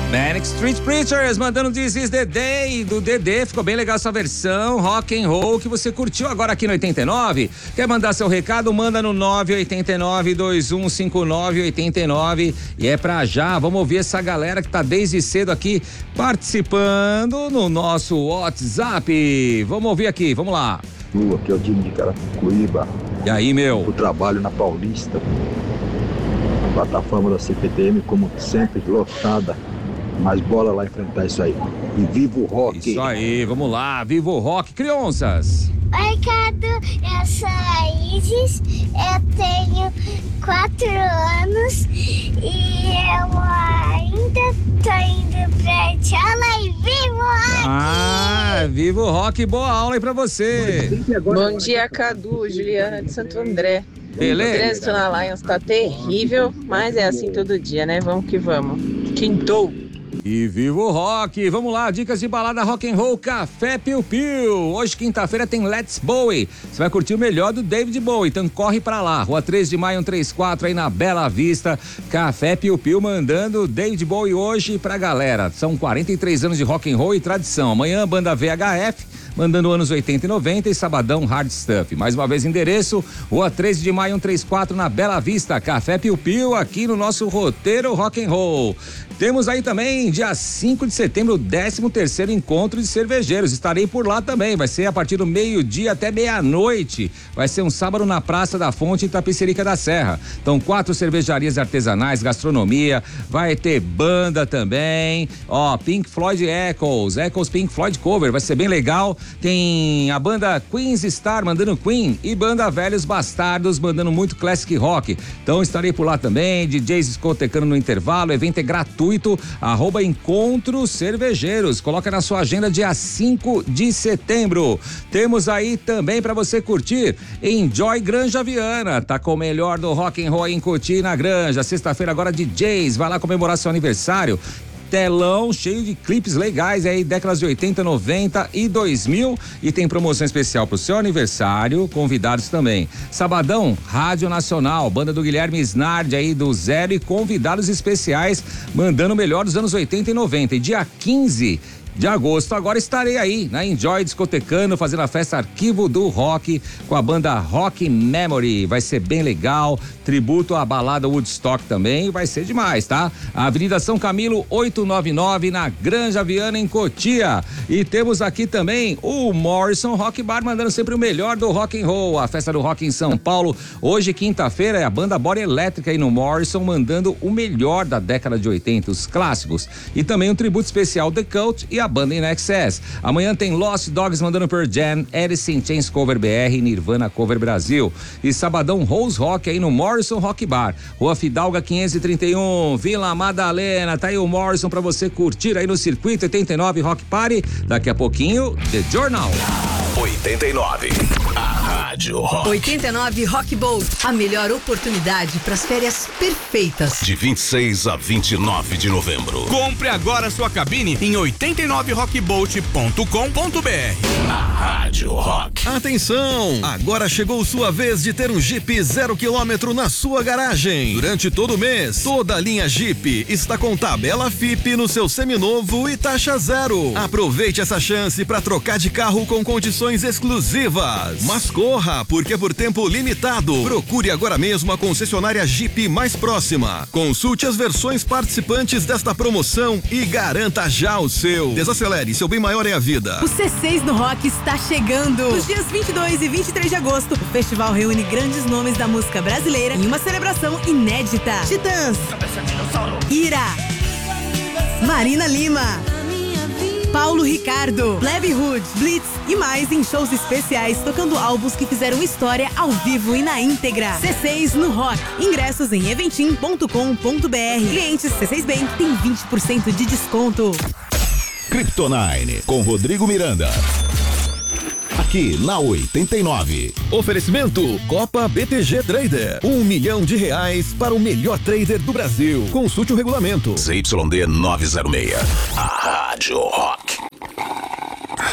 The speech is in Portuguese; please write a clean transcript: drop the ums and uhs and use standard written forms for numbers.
Manic Street Preachers mandando This Is The Day do Dedê, ficou bem legal essa versão rock and roll que você curtiu agora aqui no 89. Quer mandar seu recado? Manda no 989-2159-89 e é pra já. Vamos ouvir essa galera que tá desde cedo aqui participando no nosso WhatsApp. Vamos ouvir aqui, vamos lá. Aqui é o Dino de Carapicuíba. E aí, meu? O trabalho na Paulista. A plataforma da CPTM, como sempre, lotada. Mas bola lá enfrentar isso aí. E viva o rock! Isso aí, vamos lá, viva o rock, crianças! Oi, Cadu, eu sou a Isis, eu tenho 4 anos e eu ainda tô indo pra escola e viva o rock! Ah, viva o rock, boa aula aí pra você! Bom dia, Cadu, Juliana de Santo André. Beleza? O trânsito na Lions tá terrível, mas é assim todo dia, né? Vamos que vamos. Quintou! E viva o rock! Vamos lá, dicas de balada rock and roll, Café Piu Piu. Hoje, quinta-feira, tem Let's Bowie. Você vai curtir o melhor do David Bowie, então corre pra lá. Rua 3 de Maio, 134, aí na Bela Vista. Café Piu Piu mandando David Bowie hoje pra galera. São 43 anos de rock and roll e tradição. Amanhã, banda VHF. Mandando anos 80 e 90 e sabadão Hard Stuff. Mais uma vez, endereço, Rua 13 de Maio, 134, na Bela Vista. Café Piu Piu, aqui no nosso roteiro rock and roll. Temos aí também, dia 5 de setembro, o 13º encontro de cervejeiros. Estarei por lá também, vai ser a partir do meio-dia até meia-noite. Vai ser um sábado na Praça da Fonte, em Tapicerica da Serra. Então, 4 cervejarias artesanais, gastronomia, vai ter banda também. Ó, Pink Floyd Echoes Pink Floyd Cover, vai ser bem legal. Tem a banda Queen's Star mandando Queen e banda Velhos Bastardos mandando muito classic rock. Então estarei por lá também, DJs discotecando no intervalo, o evento é gratuito, @Encontro Cervejeiros. Coloca na sua agenda dia 5 de setembro. Temos aí também para você curtir Enjoy Granja Viana, tá com o melhor do rock and roll em Cotia na Granja. Sexta-feira agora DJs, vai lá comemorar seu aniversário. Telão cheio de clipes legais aí, décadas de 80, 90 e 2000, e tem promoção especial pro seu aniversário, convidados também. Sabadão, Rádio Nacional, banda do Guilherme Snardi aí do Zero e convidados especiais mandando o melhor dos anos 80 e 90. E dia 15 de agosto, agora estarei aí na Enjoy discotecando, fazendo a festa Arquivo do Rock com a banda Rock Memory. Vai ser bem legal, tributo à balada Woodstock também, vai ser demais, tá? Avenida São Camilo 899 na Granja Viana em Cotia. E temos aqui também o Morrison Rock Bar mandando sempre o melhor do rock and roll, a festa do rock em São Paulo. Hoje, quinta-feira, é a banda Body Elétrica aí no Morrison mandando o melhor da década de 80, os clássicos. E também um tributo especial The Cult e a banda In Excess. Amanhã tem Lost Dogs mandando Pearl Jam, Alice in Chains Cover BR e Nirvana Cover Brasil. E sabadão Rose Rock aí no Morrison Rock Bar, Rua Fidalga 531, Vila Madalena. Tá aí o Morrison pra você curtir aí no Circuito 89 Rock Party. Daqui a pouquinho, The Journal. 89, a Rádio Rock. 89 Rock Boat, a melhor oportunidade para as férias perfeitas. De 26 a 29 de novembro. Compre agora sua cabine em 89rockboat.com.br. A Rádio Rock. Atenção! Agora chegou sua vez de ter um Jeep 0 km na sua garagem. Durante todo o mês, toda a linha Jeep está com tabela FIP no seu seminovo e taxa zero. Aproveite essa chance para trocar de carro com condições exclusivas. Mas corra, porque é por tempo limitado. Procure agora mesmo a concessionária Jeep mais próxima. Consulte as versões participantes desta promoção e garanta já o seu. Desacelere, seu bem maior é a vida. O C6 no Rock está chegando. Nos dias 22 e 23 de agosto, o festival reúne grandes nomes da música brasileira em uma celebração inédita. Titãs, Ira, Marina Lima, Paulo Ricardo, Leve Hood, Blitz e mais em shows especiais, tocando álbuns que fizeram história ao vivo e na íntegra. C6 no Rock. Ingressos em eventim.com.br. Clientes C6 Bank tem 20% de desconto. Kryptonine, com Rodrigo Miranda. Aqui na 89. Oferecimento Copa BTG Trader. R$1 milhão para o melhor trader do Brasil. Consulte o regulamento. ZYD 906. A Rádio Rock.